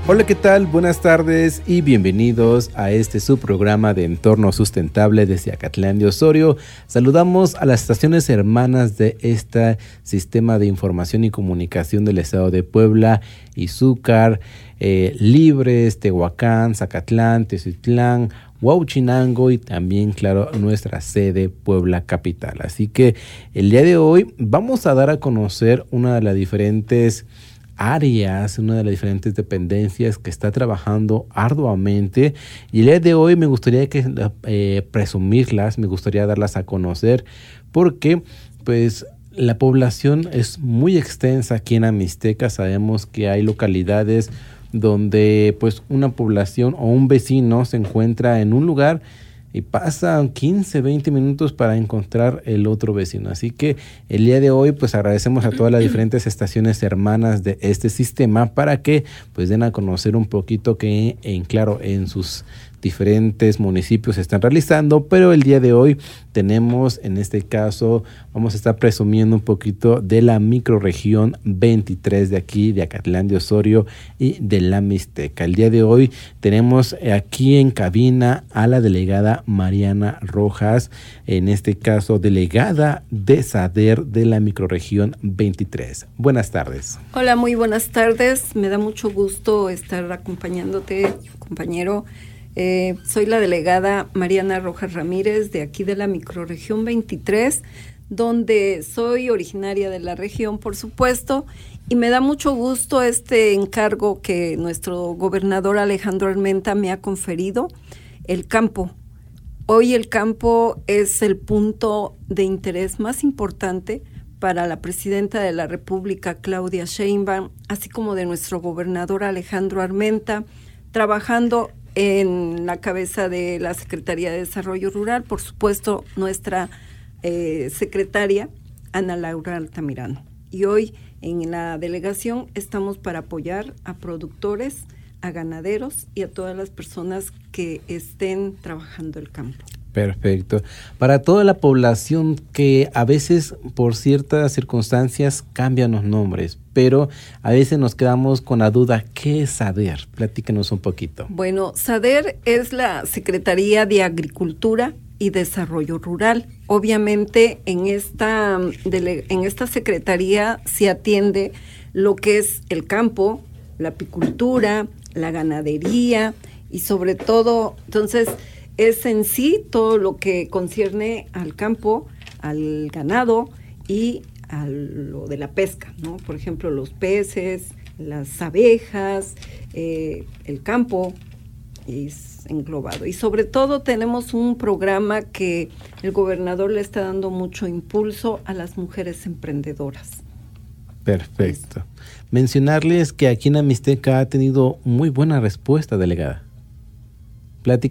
Hola, ¿qué tal? Buenas tardes y bienvenidos a este subprograma de Entorno Sustentable desde Acatlán de Osorio. Saludamos a las estaciones hermanas de este Sistema de Información y Comunicación del Estado de Puebla, Izúcar, Libres, Tehuacán, Zacatlán, Teziutlán, Huauchinango y también, claro, nuestra sede Puebla Capital. Así que el día de hoy vamos a dar a conocer una de las diferentes áreas, una de las diferentes dependencias que está trabajando arduamente, y el día de hoy me gustaría presumirlas, me gustaría darlas a conocer, porque pues la población es muy extensa aquí en Amixteca. Sabemos que hay localidades donde pues una población o un vecino se encuentra en un lugar y pasan 15, 20 minutos para encontrar el otro vecino. Así que el día de hoy pues agradecemos a todas las diferentes estaciones hermanas de este sistema para que pues den a conocer un poquito que en sus diferentes municipios se están realizando, pero el día de hoy tenemos, en este caso, vamos a estar presumiendo un poquito de la microrregión 23 de aquí, de Acatlán de Osorio y de la Mixteca. El día de hoy tenemos aquí en cabina a la delegada Mariana Rojas, en este caso, delegada de SADER de la microrregión 23. Buenas tardes. Hola, muy buenas tardes. Me da mucho gusto estar acompañándote, compañero. Soy la delegada Mariana Rojas Ramírez de aquí de la microrregión 23, donde soy originaria de la región, por supuesto, y me da mucho gusto este encargo que nuestro gobernador Alejandro Armenta me ha conferido, el campo. Hoy el campo es el punto de interés más importante para la presidenta de la República, Claudia Sheinbaum, así como de nuestro gobernador Alejandro Armenta, trabajando en la cabeza de la Secretaría de Desarrollo Rural, por supuesto, nuestra secretaria, Ana Laura Altamirano. Y hoy en la delegación estamos para apoyar a productores, a ganaderos y a todas las personas que estén trabajando el campo. Perfecto. Para toda la población que a veces por ciertas circunstancias cambian los nombres, pero a veces nos quedamos con la duda, ¿qué es SADER? Platícanos un poquito. Bueno, SADER es la Secretaría de Agricultura y Desarrollo Rural. Obviamente en esta secretaría se atiende lo que es el campo, la apicultura, la ganadería y sobre todo, entonces, es en sí todo lo que concierne al campo, al ganado y a lo de la pesca, ¿no? Por ejemplo, los peces, las abejas, el campo es englobado. Y sobre todo tenemos un programa que el gobernador le está dando mucho impulso a las mujeres emprendedoras. Perfecto. Mencionarles que aquí en Amixteca ha tenido muy buena respuesta, delegada.